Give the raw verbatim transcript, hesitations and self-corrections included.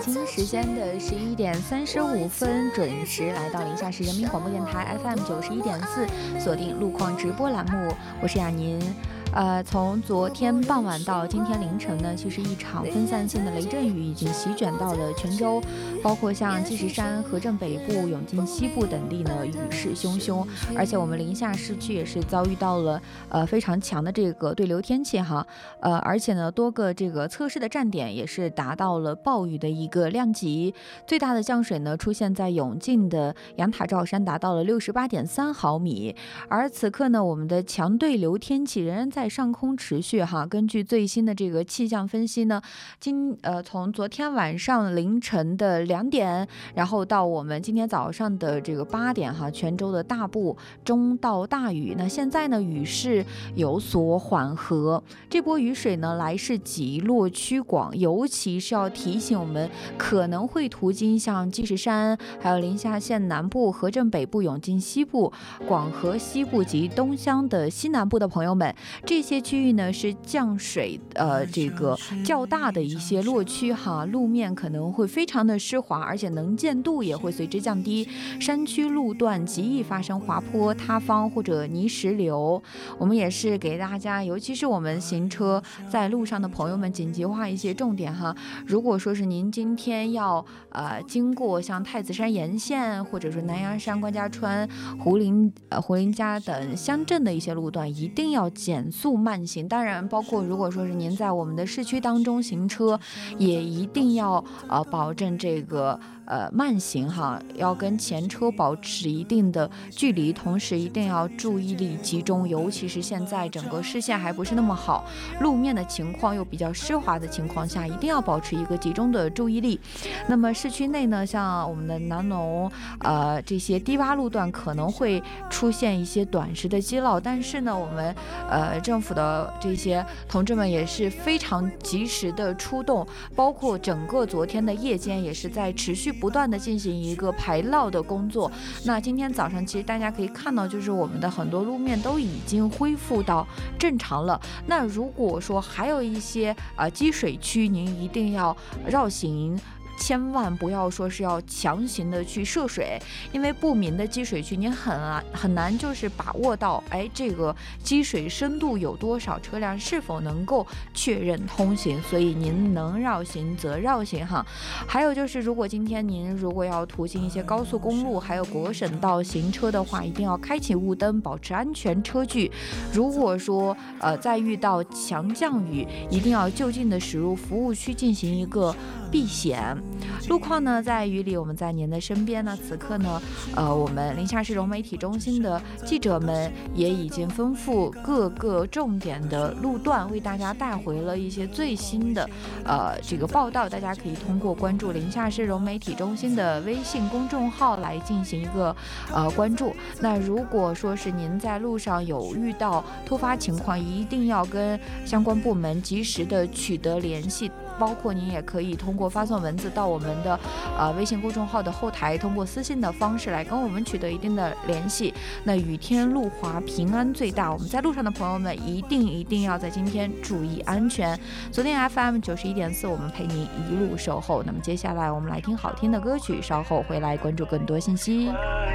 北京时间的十一点三十五分，准时来到宁夏市人民广播电台 F M 九十一点四，锁定路况直播栏目，我是雅宁。呃，从昨天傍晚到今天凌晨呢，其实一场分散性的雷阵雨已经席卷到了泉州，包括像积石山、河镇北部、永靖西部等地呢，雨势汹汹。而且我们宁夏市区也是遭遇到了呃非常强的这个对流天气哈，呃，而且呢，多个这个测试的站点也是达到了暴雨的一个量级，最大的降水呢出现在永靖的羊塔罩山，达到了六十八点三毫米。而此刻呢，我们的强对流天气仍然在在上空持续哈，根据最新的这个气象分析呢，今呃从昨天晚上凌晨的两点，然后到我们今天早上的这个八点哈，泉州的大部中到大雨，那现在呢雨势有所缓和，这波雨水呢来势急落趋广，尤其是要提醒我们可能会途经像积石山，还有宁夏县南部、河镇北部、永靖西部、广河西部及东乡的西南部的朋友们。这些区域呢是降水呃这个较大的一些落区哈，路面可能会非常的湿滑，而且能见度也会随之降低，山区路段极易发生滑坡、塌方或者泥石流。我们也是给大家，尤其是我们行车在路上的朋友们紧急化一些重点哈。如果说是您今天要呃经过像太子山沿线，或者说南阳山、关家川、胡林呃胡林家等乡镇的一些路段，一定要减速慢行。当然包括如果说是您在我们的市区当中行车，也一定要呃保证这个呃慢行哈，要跟前车保持一定的距离，同时一定要注意力集中，尤其是现在整个视线还不是那么好，路面的情况又比较湿滑的情况下，一定要保持一个集中的注意力。那么市区内呢，像我们的南农呃这些低洼路段可能会出现一些短时的积涝，但是呢我们呃政府的这些同志们也是非常及时的出动，包括整个昨天的夜间也是在持续不断的进行一个排涝的工作。那今天早上其实大家可以看到，就是我们的很多路面都已经恢复到正常了。那如果说还有一些呃积水区，您一定要绕行，千万不要说是要强行的去涉水，因为不明的积水区你很难很难就是把握到哎这个积水深度有多少，车辆是否能够确认通行，所以您能绕行则绕行哈。还有就是如果今天您如果要途经一些高速公路还有国省道行车的话，一定要开启雾灯，保持安全车距。如果说呃在遇到强降雨，一定要就近的驶入服务区进行一个避险。路况呢在雨里，我们在您的身边呢，此刻呢呃我们宁夏市融媒体中心的记者们也已经丰富各个重点的路段，为大家带回了一些最新的呃这个报道，大家可以通过关注宁夏市融媒体中心的微信公众号来进行一个呃关注。那如果说是您在路上有遇到突发情况，一定要跟相关部门及时的取得联系，包括您也可以通过发送文字到我们的呃微信公众号的后台，通过私信的方式来跟我们取得一定的联系。那雨天路滑，平安最大，我们在路上的朋友们一定一定要在今天注意安全。锁定 F M 九十一点四，我们陪您一路守候。那么接下来我们来听好听的歌曲，稍后回来关注更多信息。